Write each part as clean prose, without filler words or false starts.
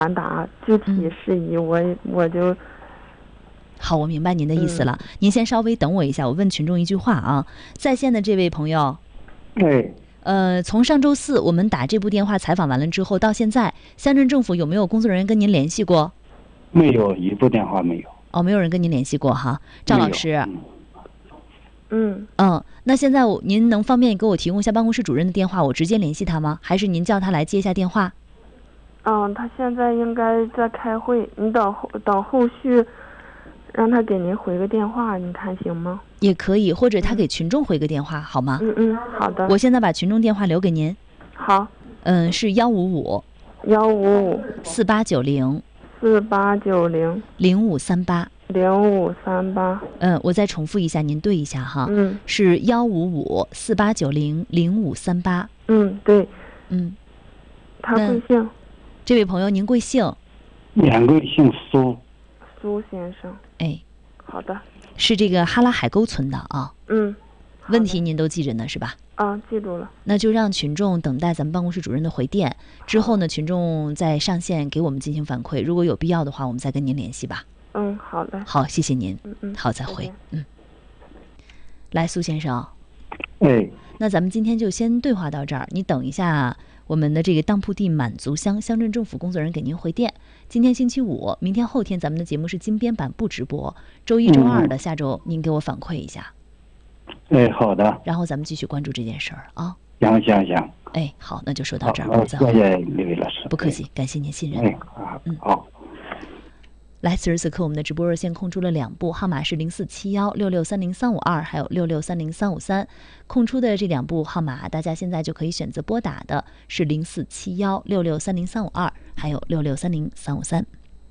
传达具体事宜，我就。 好，我明白您的意思了。您先稍微等我一下，我问群众一句话啊。在线的这位朋友，从上周4我们打这部电话采访完了之后，到现在，乡镇政府有没有工作人员跟您联系过？ 没有，一部电话没有。 哦，没有人跟您联系过哈，赵老师。那现在您能方便给我提供一下办公室主任的电话，我直接联系他吗？还是您叫他来接一下电话？ 他现在应该在开会，你等后续让他给您回个电话，你看行吗？ 也可以，或者他给群众回个电话，好吗？ 好的。 我现在把群众电话留给您。 好。 是155 4890 0538 0538。 我再重复一下，您对一下哈。是155 4890 0538。 对。他贵姓？ 这位朋友，您贵姓？ 免贵姓苏。 苏先生。好的。 是这个哈拉海沟村的啊。问题您都记着呢是吧？ 记住了。 那就让群众等待咱们办公室主任的回电，之后呢，群众再上线给我们进行反馈，如果有必要的话，我们再跟您联系吧。 好的。 好，谢谢您。好，再会。来，苏先生。那咱们今天就先对话到这儿，你等一下我们的这个当铺地满族乡乡镇政府工作人员给您回电。今天星期五，明天后天咱们的节目是精编版不直播，周一周二的下周您给我反馈一下。 好的。 然后咱们继续关注这件事儿啊。 行。 好，那就说到这儿。 谢谢李伟老师。 不客气，感谢您信任。 好。 来，此时此刻我们的直播热线空出了2部，号码是0471 6630352，还有6630353。空出的这2部号码，大家现在就可以选择拨打的是0471 6630352，还有6630353。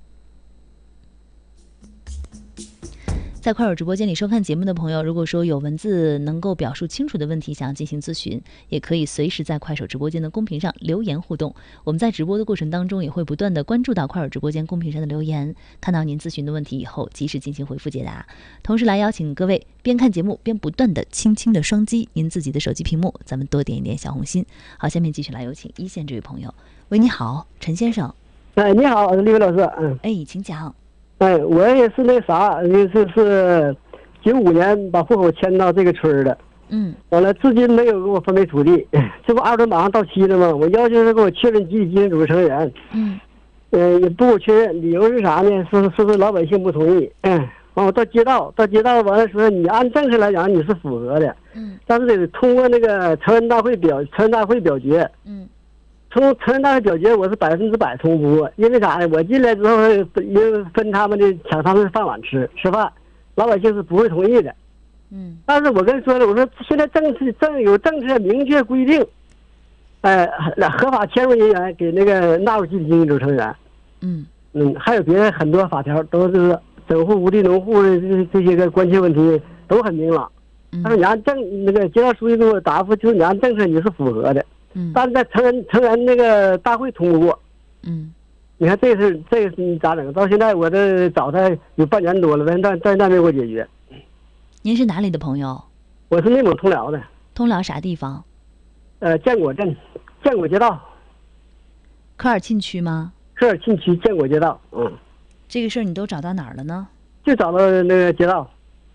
在快手直播间里收看节目的朋友，如果说有文字能够表述清楚的问题想要进行咨询，也可以随时在快手直播间的公屏上留言互动。我们在直播的过程当中也会不断的关注到快手直播间公屏上的留言，看到您咨询的问题以后及时进行回复解答。同时来邀请各位边看节目边不断的轻轻的双击您自己的手机屏幕，咱们多点一点小红心。好，下面继续来有请一线这位朋友。喂，你好，陈先生。 你好，李伟老师。 请讲。 我也是那啥，是95年把户口迁到这个村的。完了，至今没有给我分配土地。这不2吨马上到期了吗？我要求是给我确认集体经营组织成员。也不给我确认，理由是啥呢？是老百姓不同意。完我到街道完了说，你按政策来讲你是符合的。但是得通过那个成人大会表决。从成人大会表决，我是100%通不过，因为啥呢？我进来之后，因为分他们的抢他们的饭碗吃饭，老百姓是不会同意的。但是我跟说了，我说现在有政策明确规定，合法迁入人员给那个纳入集体经营组织成员。还有别的很多法条都是整户无地农户的这些个关切问题都很明朗。但是你按那个街道书记给我答复，就是你按政策你是符合的。但是在成人那个大会通不过。你看这个是咋整？到现在我这找他有半年多了，但没给我解决。 您是哪里的朋友？ 我是内蒙通辽的。 通辽啥地方？ 建国镇，建国街道。 科尔沁区吗？ 科尔沁区建国街道。 这个事儿你都找到哪儿了呢？ 就找到那个街道。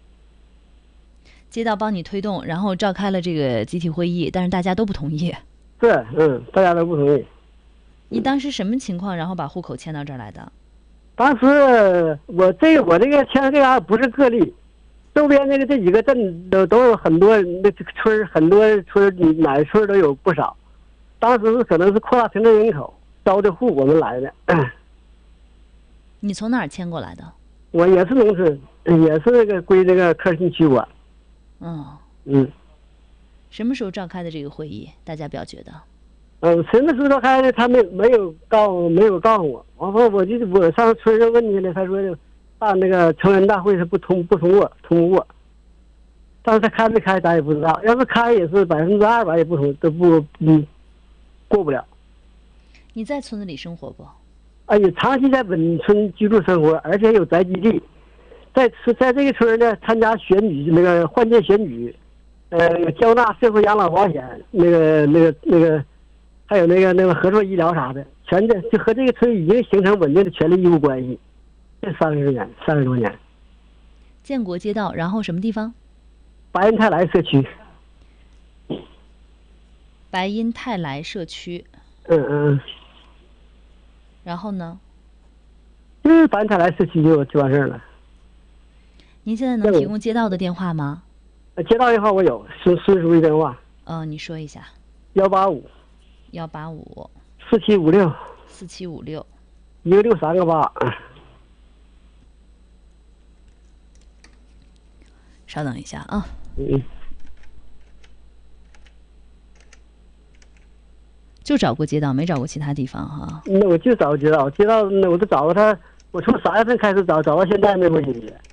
街道帮你推动，然后召开了这个集体会议，但是大家都不同意。 大家都不同意。 你当时什么情况，然后把户口迁到这儿来的？ 当时我这个迁这嘎不是个例，周边这几个镇都有很多那村，很多村哪个村都有不少。当时可能是扩大城镇人口招的户，我们来的。 你从哪儿迁过来的？ 我也是农村，也是那个归那个科尔沁区管。 什么时候召开的这个会议？大家表决的？ 什么时候召开的？他没有告诉我。完后我上村上问去了，他说办那个成人大会是通不过。但是他开没开咱也不知道。要是开也是200%也过不了。 你在村子里生活不？ 也长期在本村居住生活，而且有宅基地。在这个村呢，参加选举那个换届选举。交纳社会养老保险，那个，还有那个合作医疗啥的， 全的就和这个村已经形成稳定的权利义务关系，这30多年。 建国街道，然后什么地方？ 白银泰来社区。 白银泰来社区。然后呢？ 白银泰来社区就完事儿了。 您现在能提供街道的电话吗？ 街道电话我有，孙书记电话。 你说一下。 185 4756 163个8。 稍等一下啊。就找过街道，没找过其他地方哈。 那我就找街道，那我都找过他，我从3月份开始找到现在没回去。